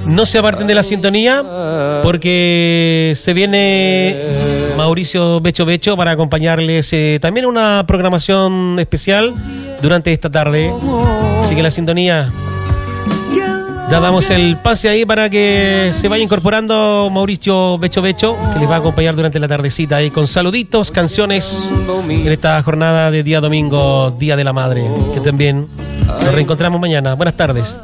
No se aparten de la sintonía porque se viene Mauricio Becho Becho para acompañarles también una programación especial durante esta tarde. Así que la sintonía, ya damos el pase ahí para que se vaya incorporando Mauricio Becho Becho, que les va a acompañar durante la tardecita ahí con saluditos, canciones en esta jornada de día domingo, Día de la Madre. Que estén bien. Nos reencontramos mañana. Buenas tardes.